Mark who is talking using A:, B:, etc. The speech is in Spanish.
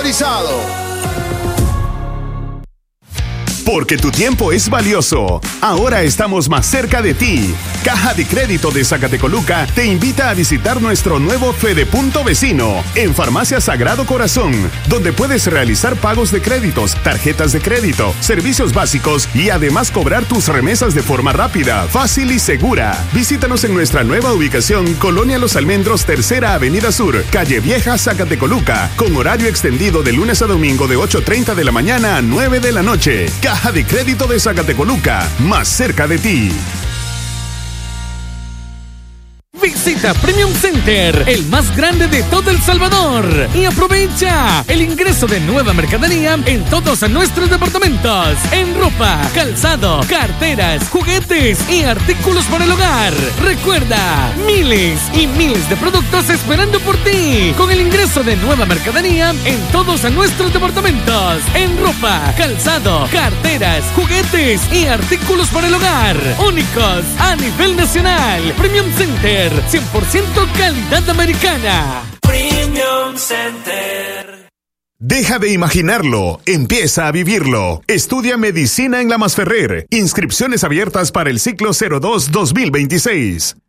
A: autorizado.
B: Porque tu tiempo es valioso. Ahora estamos más cerca de ti. Caja de Crédito de Zacatecoluca te invita a visitar nuestro nuevo Fedepunto Vecino en Farmacia Sagrado Corazón, donde puedes realizar pagos de créditos, tarjetas de crédito, servicios básicos y además cobrar tus remesas de forma rápida, fácil y segura. Visítanos en nuestra nueva ubicación, Colonia Los Almendros, Tercera Avenida Sur, Calle Vieja, Zacatecoluca, con horario extendido de lunes a domingo de 8:30 de la mañana a 9 de la noche. Caja de Crédito de Zacatecoluca, más cerca de ti.
C: Visita Premium Center, el más grande de todo El Salvador, y aprovecha el ingreso de nueva mercadería en todos nuestros departamentos, en ropa, calzado, carteras, juguetes y artículos para el hogar. Recuerda, miles y miles de productos esperando por ti, con el ingreso de nueva mercadería en todos nuestros departamentos, en ropa, calzado, carteras, juguetes y artículos para el hogar, únicos a nivel nacional. Premium Center, 100% calidad americana.
D: Premium Center.
B: Deja de imaginarlo, empieza a vivirlo. Estudia medicina en La Masferrer. Inscripciones abiertas para el ciclo 02-2026.